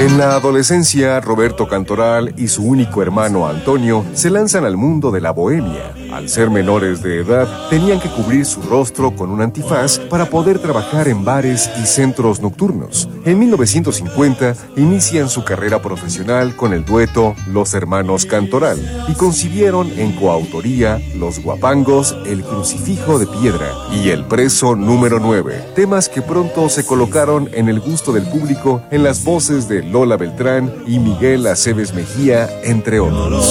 En la adolescencia, Roberto Cantoral y su único hermano Antonio se lanzan al mundo de la bohemia. Al ser menores de edad, tenían que cubrir su rostro con un antifaz para poder trabajar en bares y centros nocturnos. En 1950, inician su carrera profesional con el dueto Los Hermanos Cantoral y concibieron en coautoría Los Guapangos, El Crucifijo de Piedra y El Preso número 9, temas que pronto se colocaron en el gusto del público en las voces de Lola Beltrán y Miguel Aceves Mejía, entre otros.